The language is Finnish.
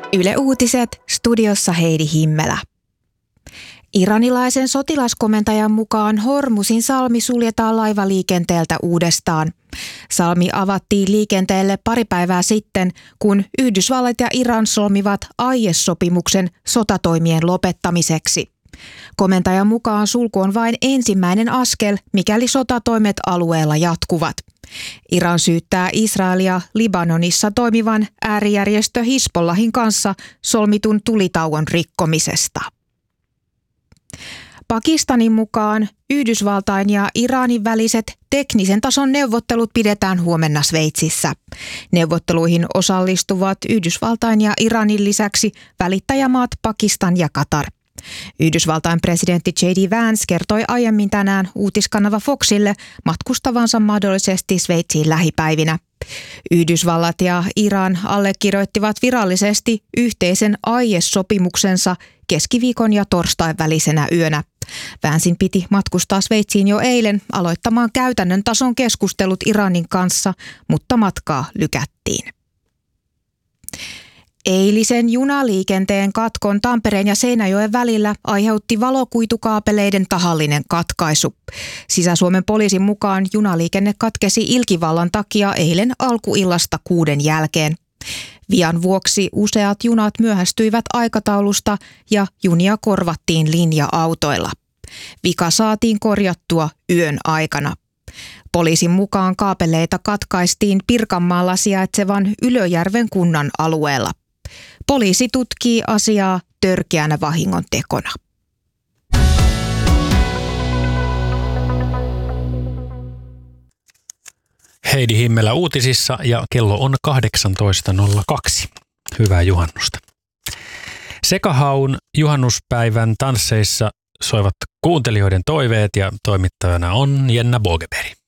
Yle Uutiset, studiossa Heidi Himmelä. Iranilaisen sotilaskomentajan mukaan Hormuzin salmi suljetaan laivaliikenteeltä uudestaan. Salmi avattiin liikenteelle pari päivää sitten, kun Yhdysvallat ja Iran solmivat aiesopimuksen sotatoimien lopettamiseksi. Komentajan mukaan sulku on vain ensimmäinen askel, mikäli sotatoimet alueella jatkuvat. Iran syyttää Israelia Libanonissa toimivan äärijärjestö Hizbollahin kanssa solmitun tulitauon rikkomisesta. Pakistanin mukaan Yhdysvaltain ja Iranin väliset teknisen tason neuvottelut pidetään huomenna Sveitsissä. Neuvotteluihin osallistuvat Yhdysvaltain ja Iranin lisäksi välittäjämaat Pakistan ja Katar. Yhdysvaltain presidentti J.D. Vance kertoi aiemmin tänään uutiskanava Foxille matkustavansa mahdollisesti Sveitsiin lähipäivinä. Yhdysvallat ja Iran allekirjoittivat virallisesti yhteisen aiesopimuksensa keskiviikon ja torstain välisenä yönä. Vancein piti matkustaa Sveitsiin jo eilen aloittamaan käytännön tason keskustelut Iranin kanssa, mutta matkaa lykättiin. Eilisen junaliikenteen katkon Tampereen ja Seinäjoen välillä aiheutti valokuitukaapeleiden tahallinen katkaisu. Sisä-Suomen poliisin mukaan junaliikenne katkesi ilkivallan takia eilen alkuillasta 6 jälkeen. Vian vuoksi useat junat myöhästyivät aikataulusta ja junia korvattiin linja-autoilla. Vika saatiin korjattua yön aikana. Poliisin mukaan kaapeleita katkaistiin Pirkanmaalla sijaitsevan Ylöjärven kunnan alueella. Poliisi tutkii asiaa törkeänä vahingontekona. Heidi Himmelä uutisissa ja kello on 18.02. Hyvää juhannusta. Sekahaun juhannuspäivän tansseissa soivat kuuntelijoiden toiveet ja toimittajana on Jenna Bogeberg.